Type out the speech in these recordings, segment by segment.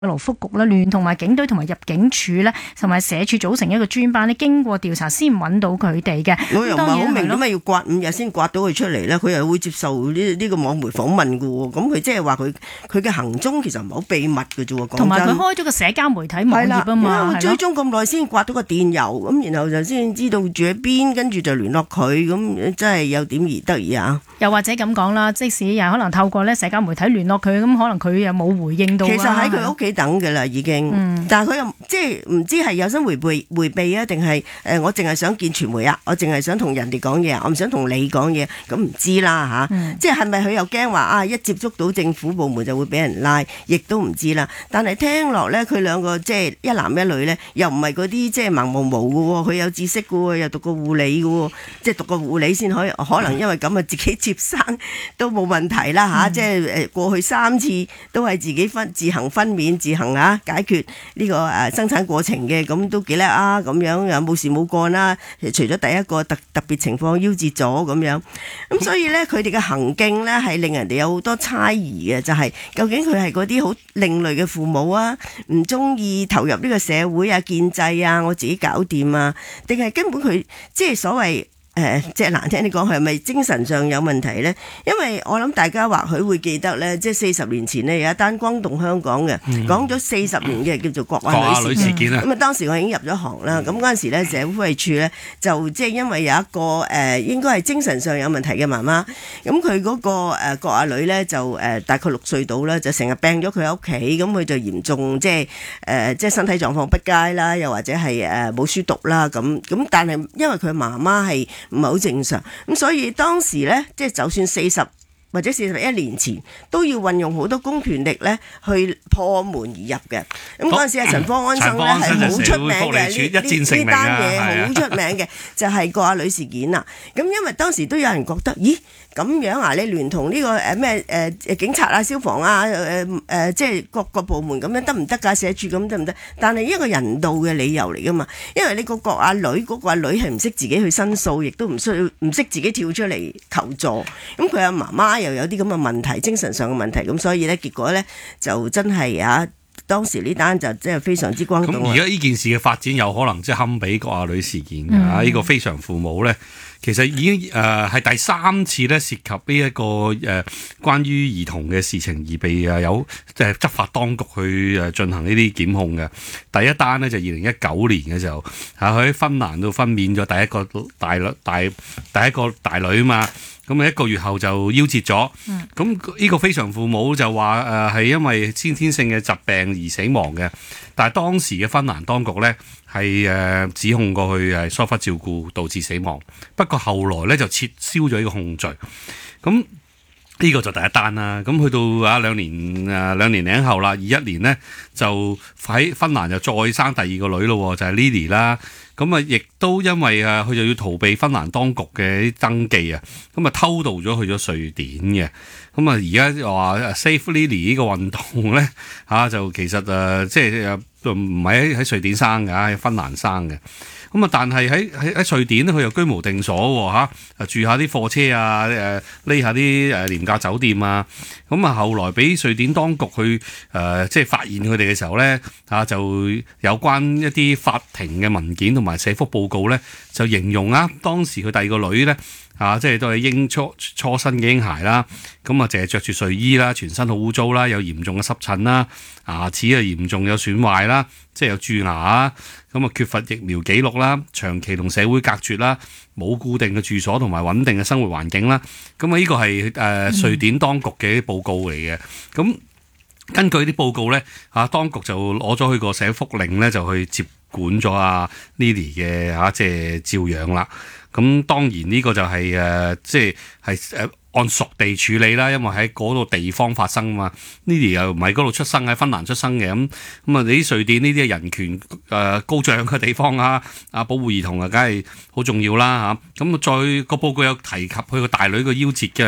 勞福局啦，聯同埋警隊同埋入境處咧，同埋社署組成一個專班咧，經過調查先揾到佢哋嘅。 我又唔係好明點解要刮5日先刮到佢出嚟咧？佢又會接受呢個網媒訪問㗎喎。咁佢即係話佢嘅行蹤其實唔係好秘密嘅啫喎。 同埋佢開咗個社交媒體網頁啊嘛， 追蹤咁耐先刮到個電郵，咁然後就先知道住喺邊，跟住就聯絡佢，咁真係有點而得意啊！ 又或者咁講啦，即使又可能透過咧社交媒體聯絡佢，咁可能佢又冇回應到。 其實喺佢屋企等㗎啦，已經。但係佢又即係唔知係有心迴避啊，定係我淨係想見傳媒啊，我淨係想同人哋講嘢，我唔想同你講嘢，咁唔知啦嚇。即係咪佢又驚話一接觸到政府部門就會俾人拉，亦都唔知啦。但係聽落咧，佢兩個即係一男一女咧，又唔係嗰啲即係盲毛毛嘅喎，佢有知識嘅喎，又讀過護理嘅喎，即係讀過護理先可能因為咁啊自己接生都冇問題啦嚇。即係過去3次都係自己自行分娩、自行解決呢個生產過程嘅，咁都幾叻啊！咁樣又冇事冇幹啦。除咗第一個特別情況夭折咗咁樣，咁所以咧佢哋嘅行徑咧係令人哋有好多猜疑嘅，就係究竟佢係嗰啲好另類嘅父母啊，唔中意投入呢個社會啊、建制啊，我自己搞掂啊，定係根本佢即係所謂即係難聽啲講，係咪精神上有問題呢？因為我諗大家或許會記得呢，即係40年前呢，有一單轟動香港嘅，講咗40年嘅叫做郭亞女事件。咁當時我已經入咗行啦。咁嗰陣時呢，社會福利署呢，就即係因為有一個應該係精神上有問題嘅媽媽，咁佢嗰個郭亞女呢，就大概6歲到啦，就成日病咗佢喺屋企，咁佢就嚴重即係身體狀況不佳啦，又或者係冇書讀啦咁。但係因為佢媽媽係唔係好正常，咁所以當時咧，即係就算40或者41年前，都要運用好多公權力咧去破門而入嘅。咁嗰陣時陳方安生咧係好出名嘅，呢單嘢好出名嘅，就係郭亞女事件啦。咁因為當時都有人覺得，咦咁樣啊，你聯同呢個咩警察啊、消防啊、即係各個部門咁樣得唔得㗎？社署咁得唔得？但係一個人道嘅理由嚟㗎嘛，因為你個郭亞女係唔識自己去申訴，亦都唔識自己跳出嚟求助。咁佢阿媽媽又有啲咁嘅問題，精神上嘅問題，咁所以咧結果咧就真係當時呢單就真係非常之轟動。 咁而家呢件事嘅發展有可能即係堪比郭亞女事件嘅呢個非常父母咧。其實已經係第3次咧涉及呢一個關於兒童嘅事情而被有執法當局去進行呢啲檢控嘅。第一單呢，就2019年嘅時候，佢喺芬蘭度分娩咗第一個大女啊嘛。咁1個月後就夭折咗。咁呢個非常父母就話係因為先天性嘅疾病而死亡嘅。但係當時嘅芬蘭當局呢，係指控過去疏忽照顧導致死亡。不過後來呢，就撤銷咗呢個控罪。咁呢個就第一單啦。咁去到兩年零後啦，21年呢，就喺芬蘭就再生第2個女咯，就係 Lily 啦。咁亦都因為佢就要逃避芬蘭當局嘅啲登記啊，咁偷渡咗去咗瑞典嘅。咁而家話 Save Lily 呢個運動咧就其實即係唔係喺瑞典生嘅，喺芬蘭生嘅。咁但係喺瑞典咧，佢又居無定所喎，住下啲貨車啊，匿下啲廉價酒店啊。咁後來俾瑞典當局去即係發現佢哋嘅時候咧，就有關一啲法庭嘅文件同埋社福報告咧，就形容當時佢第2個女咧即係都係初生嘅嬰孩啦。咁淨係着住睡衣啦，全身好污糟啦，有嚴重嘅濕疹啦，牙齒嚴重有損壞啦，即係有蛀牙啊。咁缺乏疫苗記錄啦，長期同社會隔絕啦，冇固定嘅住所同埋穩定嘅生活環境啦。咁呢個係瑞典當局嘅報告嚟嘅。咁根據啲報告咧，當局就攞咗佢個社福令咧，就去接管咗Lily 嘅即係照養啦。咁當然呢個就係即係按屬地處理啦，因為喺嗰度地方發生嘛。Lily 又唔係嗰度出生，喺芬蘭出生嘅。咁你啲瑞典呢啲人權高漲嘅地方保護兒童梗係好重要啦嚇。咁再個報告有提及佢個大女個夭折嘅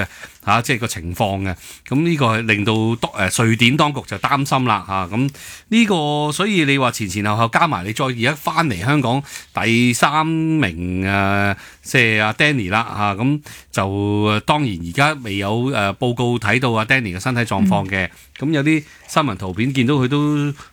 即係個情況嘅。咁呢個係令到瑞典當局就擔心啦嚇。咁呢個所以你話前後加埋，你再而家翻嚟香港第3名即係阿 Danny 啦嚇。咁就當然而家未有報告睇到阿 Danny 嘅身體狀況嘅。咁有啲新聞圖片見到佢都